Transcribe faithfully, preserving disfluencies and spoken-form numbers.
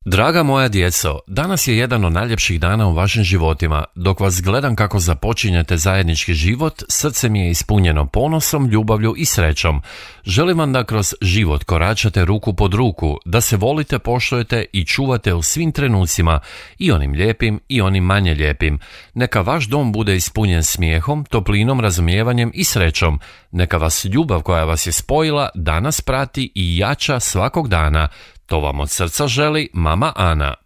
Draga moja djeco, danas je jedan od najljepših dana u vašim životima. Dok vas gledam kako započinjete zajednički život, srce mi je ispunjeno ponosom, ljubavlju i srećom. Želim vam da kroz život koračate ruku pod ruku, da se volite, poštujete i čuvate u svim trenucima, i onim lijepim i onim manje lijepim. Neka vaš dom bude ispunjen smijehom, toplinom, razumijevanjem i srećom. Neka vas ljubav koja vas je spojila danas prati i jača svakog dana. To vam od srca želi mama Ana.